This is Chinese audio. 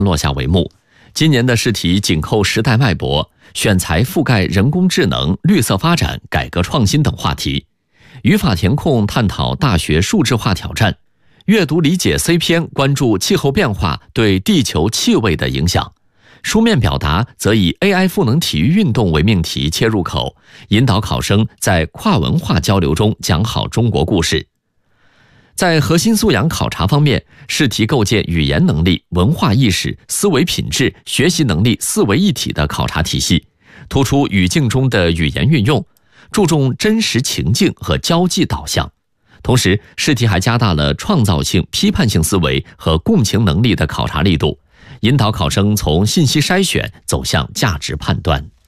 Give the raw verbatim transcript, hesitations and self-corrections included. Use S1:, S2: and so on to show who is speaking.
S1: 落下帷幕。今年的试题紧扣时代脉搏，选材覆盖人工智能、绿色发展、改革创新等话题。语法填空探讨大学数字化挑战，阅读理解 C 篇关注气候变化对地球气味的影响。书面表达则以 A I 赋能体育运动为命题切入口，引导考生在跨文化交流中讲好中国故事。在核心素养考察方面，试题构建语言能力、文化意识、思维品质、学习能力四为一体的考察体系，突出语境中的语言运用，注重真实情境和交际导向。同时，试题还加大了创造性、批判性思维和共情能力的考察力度，引导考生从信息筛选走向价值判断。